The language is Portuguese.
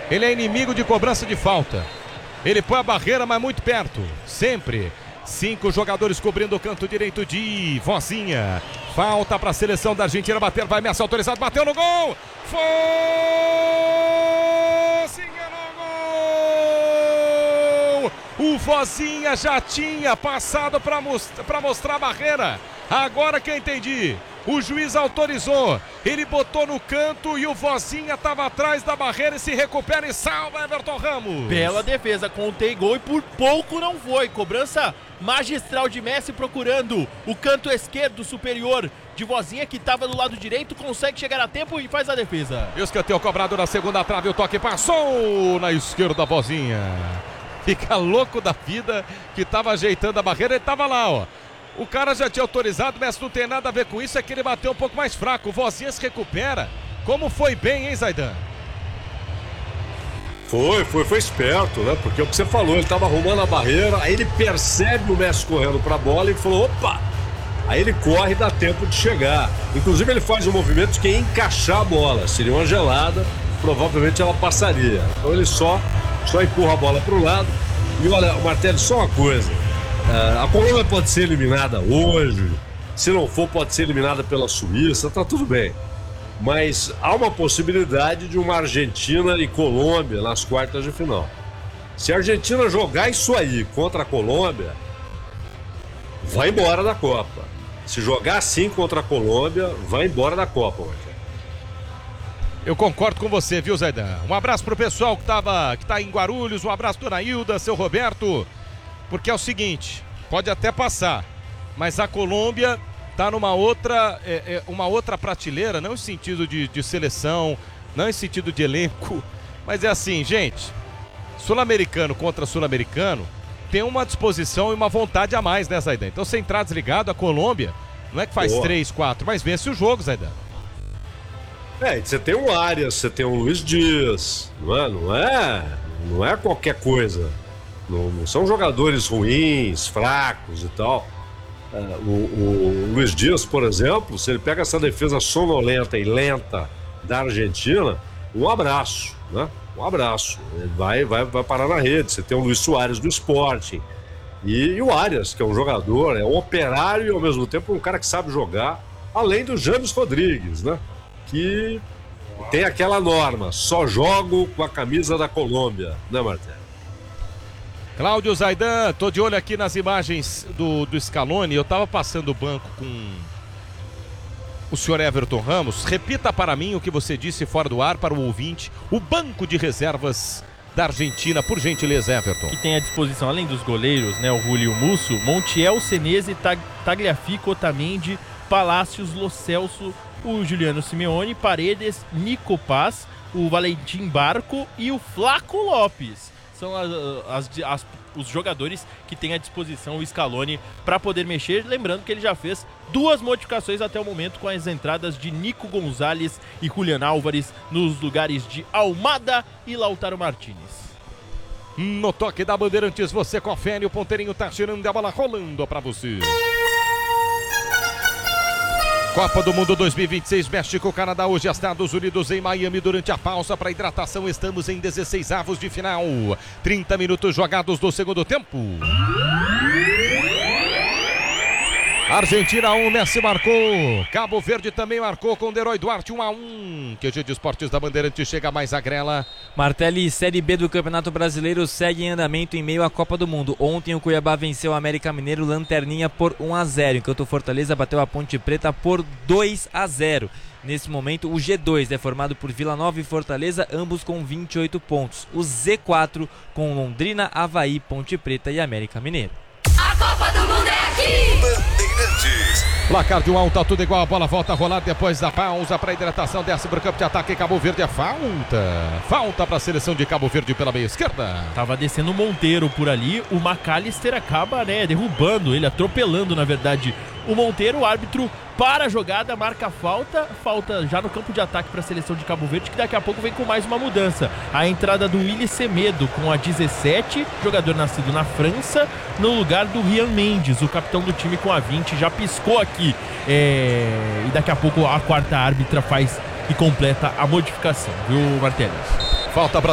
Ele é inimigo de cobrança de falta. Ele põe a barreira, mas muito perto. Sempre. 5 jogadores cobrindo o canto direito de Vozinha. Falta para a seleção da Argentina bater. Vai Messi autorizado. Bateu no gol. Vozinha no gol. O Vozinha já tinha passado para mostrar a barreira. Agora que eu entendi. O juiz autorizou, ele botou no canto e o Vozinha estava atrás da barreira e se recupera e salva Everton Ramos. Bela defesa, contei gol e por pouco não foi. Cobrança magistral de Messi procurando o canto esquerdo superior de Vozinha, que estava do lado direito, consegue chegar a tempo e faz a defesa. E o escanteio cobrado na segunda trave, o toque passou na esquerda da Vozinha. Fica louco da vida que estava ajeitando a barreira, ele estava lá, ó. O cara já tinha autorizado, mas não tem nada a ver com isso, é que ele bateu um pouco mais fraco. O Vozinha se recupera. Como foi bem, hein, Zaidan? Foi esperto, né? Porque o que você falou, ele estava arrumando a barreira, aí ele percebe o Messi correndo para a bola e falou, opa! Aí ele corre e dá tempo de chegar. Inclusive ele faz um movimento que é encaixar a bola. Seria uma gelada, provavelmente ela passaria. Então ele só empurra a bola para o lado. E olha, Martelli, só uma coisa. A Colômbia pode ser eliminada hoje, se não for pode ser eliminada pela Suíça, tá tudo bem, mas há uma possibilidade de uma Argentina e Colômbia nas quartas de final. Se a Argentina jogar isso aí contra a Colômbia, vai embora da Copa. Se jogar assim contra a Colômbia, vai embora da Copa. Eu concordo com você, viu, Zaidan? Um abraço pro pessoal que tá em Guarulhos, um abraço dona Hilda, seu Roberto. Porque é o seguinte, pode até passar, mas a Colômbia está numa outra prateleira, não em sentido de seleção, não em sentido de elenco, mas é assim, gente, sul-americano contra sul-americano tem uma disposição e uma vontade a mais, né, Zaidan? Então, sem entrar desligado, a Colômbia não é que faz 3, 4, mas vence o jogo, Zaidan. Você tem o Arias, você tem o Luiz Dias, não é qualquer coisa. Não são jogadores ruins, fracos e tal. O Luiz Dias, por exemplo, se ele pega essa defesa sonolenta e lenta da Argentina, um abraço, né? Um abraço. Ele vai parar na rede. Você tem o Luiz Soares do Sporting. E o Arias, que é um jogador, é um operário e ao mesmo tempo um cara que sabe jogar, além do James Rodrigues, né? Que tem aquela norma, só jogo com a camisa da Colômbia, né, Martelli? Cláudio Zaidan, tô de olho aqui nas imagens do Scaloni. Eu tava passando o banco com o senhor Everton Ramos. Repita para mim o que você disse fora do ar para o ouvinte. O banco de reservas da Argentina, por gentileza, Everton. Que tem à disposição, além dos goleiros, né, o Julio Musso, Montiel, Senesi, Tagliafico, Otamendi, Palácios, Lo Celso, o Juliano Simeone, Paredes, Nico Paz, o Valentim Barco e o Flaco Lopes. São os jogadores que tem à disposição o Scaloni para poder mexer. Lembrando que ele já fez 2 modificações até o momento com as entradas de Nico Gonzalez e Julián Álvares nos lugares de Almada e Lautaro Martínez. No toque da Bandeirantes, você confere, o ponteirinho tá tirando a bola rolando para você. Copa do Mundo 2026, México, Canadá, hoje Estados Unidos em Miami. Durante a pausa para hidratação, estamos em 16avos de final. 30 minutos jogados do segundo tempo. Argentina 1, Messi marcou. Cabo Verde também marcou com Deroy Duarte 1-1. QG de Esportes da Bandeirantes chega mais a grela. Martelli, Série B do Campeonato Brasileiro segue em andamento em meio à Copa do Mundo. Ontem o Cuiabá venceu o América Mineiro Lanterninha por 1-0, enquanto o Fortaleza bateu a Ponte Preta por 2-0. Nesse momento o G2 é formado por Vila Nova e Fortaleza, ambos com 28 pontos. O Z4 com Londrina, Avaí, Ponte Preta e América Mineiro. A Copa do Mundo é aqui! Bandeirantes. Placar de 1-1, tá tudo igual, a bola volta a rolar depois da pausa para hidratação, desce pro campo de ataque, Cabo Verde é falta para a seleção de Cabo Verde pela meia esquerda. Tava descendo o Monteiro por ali, o McAllister acaba, derrubando ele, atropelando na verdade o Monteiro. O árbitro para a jogada, marca falta já no campo de ataque para a seleção de Cabo Verde, que daqui a pouco vem com mais uma mudança. A entrada do Willy Semedo com a 17, jogador nascido na França, no lugar do Rian Mendes, o capitão do time com a 20, já piscou aqui. E daqui a pouco a quarta árbitra faz e completa a modificação, viu, Martelli? Falta para